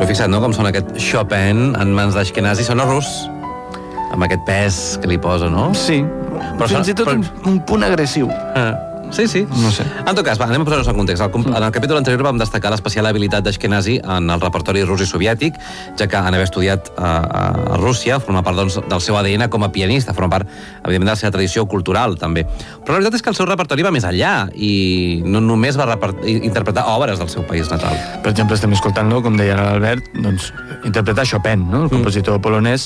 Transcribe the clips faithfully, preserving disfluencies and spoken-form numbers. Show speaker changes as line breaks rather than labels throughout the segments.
Però fixa't, no?, com sona aquest Chopin en mans d'Ashkenazi, sona rus, amb aquest pes que li posa, no?
Sí, però fins i tot però... un, un punt agressiu.
Ah. Sí, sí.
No sé.
En tot cas, va, anem a posar-nos en context. En el capítol anterior vam destacar l'especial habilitat d'Ashkenazi en el repertori rus i soviètic, ja que en haver estudiat a, a Rússia, forma part doncs, del seu A D N com a pianista, forma part, evidentment, de la seva tradició cultural, també. Però la veritat és que el seu repertori va més enllà i no només va interpretar obres del seu país natal.
Per exemple, estem escoltant-lo, com deia l'Albert, doncs, interpretar Chopin, no?, el compositor mm. polonès.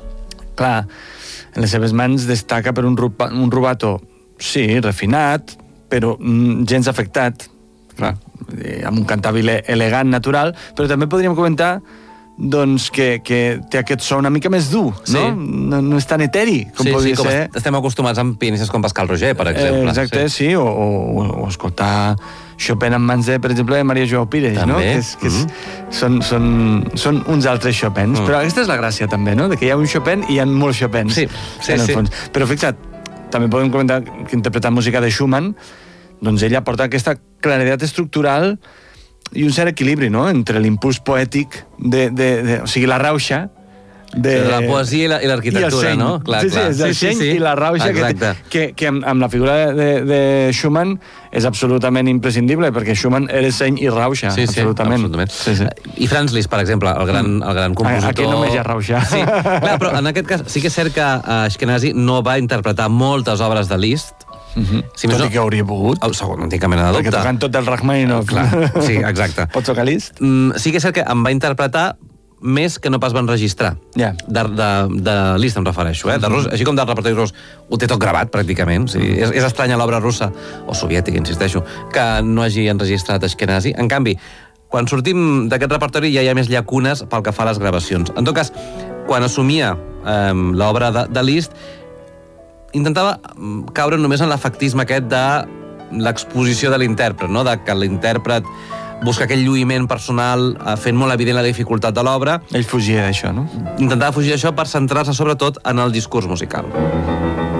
Clar, en les seves mans destaca per un, ruba, un rubato, sí, refinat, però gens afectat, clar, eh, amb un cantabile elegant, natural, però també podríem comentar doncs, que, que té aquest so una mica més dur, sí. no? no? No és tan eteri, com
sí,
podria
sí, com
ser.
Estem acostumats amb pianistes com Pascal Roger, per exemple.
Eh, exacte, sí, sí o, o, o escoltar Chopin en mans de, per exemple, de Maria Joao Pires,
també.
no? Que és, que és,
mm-hmm.
són, són, són uns altres Chopins, mm. però aquesta és la gràcia també, no? De que hi ha un Chopin i hi ha molts Chopins.
Sí, sí,
en el
sí.
fons. Però fixa't, també podem comentar que interpretant música de Schumann, doncs ella porta aquesta claredat estructural i un cert equilibri, no?, entre l'impuls poètic de, de, de, o sigui, la rauxa de...
La poesia i l'arquitectura, no?
Clar, sí, sí,
clar.
és el
sí,
seny
sí, sí.
i la rauxa que, que, que amb, amb la figura de, de Schumann és absolutament imprescindible, perquè Schumann era seny i rauxa,
sí, sí,
absolutament.
absolutament.
Sí, sí.
I Franz Liszt, per exemple, el gran, el gran compositor...
Aquí només hi ha rauxa.
Sí, clar, però en aquest cas sí que és cert que Ashkenazi no va interpretar moltes obres de Liszt.
Uh-huh. Si tot no, i que hauria pogut.
El segon, no tinc cap mena de dubte.
Perquè tocant tot el Rachmaninoff.
Clar, sí, exacte.
Pots tocar Liszt?
Mm, sí que és cert que em va interpretar més que no pas van registrar.
Yeah.
De, de, de Liszt em refereixo, eh? De rus, així com del repertori rus ho té tot gravat, pràcticament. Sí, és, és estranya l'obra russa, o soviètica, insisteixo, que no hagi enregistrat Ashkenazi. En canvi, quan sortim d'aquest repertori ja hi ha més llacunes pel que fa a les gravacions. En tot cas, quan assumia eh, l'obra de, de Liszt, intentava caure només en l'efectisme aquest de l'exposició de l'intèrpret, no? De que l'intèrpret busca aquell lluïment personal fent molt evident la dificultat de l'obra.
Ell fugia d'això, no?
Intentava fugir d'això per centrar-se sobretot en el discurs musical.